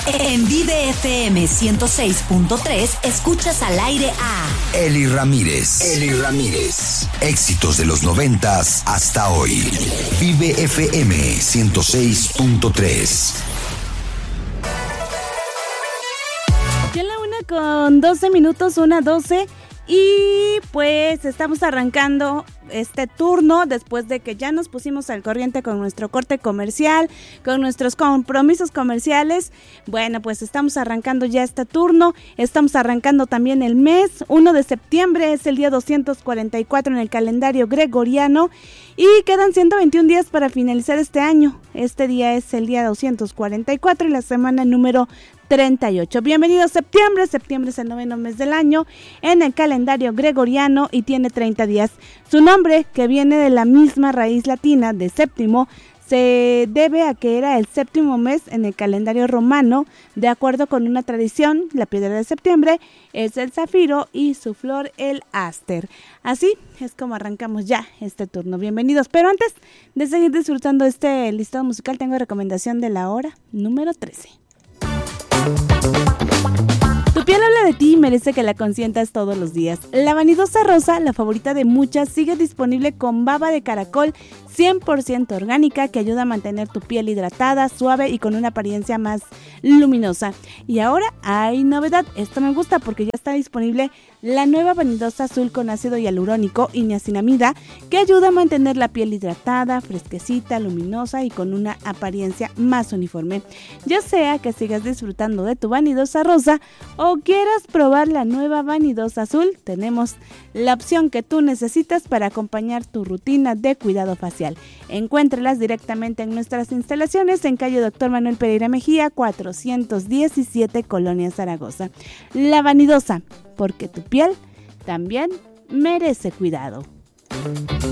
En Vive FM 106.3 escuchas al aire a Eli Ramírez. Éxitos de los 90s hasta hoy. Vive FM 106.3. Ya en la 1:12, 1:12. Y pues estamos arrancando este turno después de que ya nos pusimos al corriente con nuestro corte comercial, con nuestros compromisos comerciales. Bueno, pues estamos arrancando ya este turno, estamos arrancando también el mes. 1 de septiembre es el día 244 en el calendario gregoriano y quedan 121 días para finalizar este año. Este día es el día 244 y la semana número 38. Bienvenido septiembre. Septiembre es el 9º mes del año en el calendario gregoriano y tiene 30 días. Su nombre, que viene de la misma raíz latina de séptimo, se debe a que era el séptimo mes en el calendario romano. De acuerdo con una tradición, la piedra de septiembre es el zafiro y su flor el áster. Así es como arrancamos ya este turno. Bienvenidos. Pero antes de seguir disfrutando este listado musical, tengo recomendación de la hora número 13. Tu piel habla de ti y merece que la consientas todos los días. La vanidosa rosa, la favorita de muchas, sigue disponible con baba de caracol 100% orgánica que ayuda a mantener tu piel hidratada, suave y con una apariencia más luminosa. Y ahora hay novedad, esto me gusta porque ya está disponible la nueva vanidosa azul con ácido hialurónico y niacinamida que ayuda a mantener la piel hidratada, fresquecita, luminosa y con una apariencia más uniforme. Ya sea que sigas disfrutando de tu vanidosa rosa o quieras probar la nueva vanidosa azul, tenemos la opción que tú necesitas para acompañar tu rutina de cuidado facial. Encuéntralas directamente en nuestras instalaciones en calle Dr. Manuel Pereira Mejía, 417, Colonia Zaragoza. La vanidosa, porque tu piel también merece cuidado.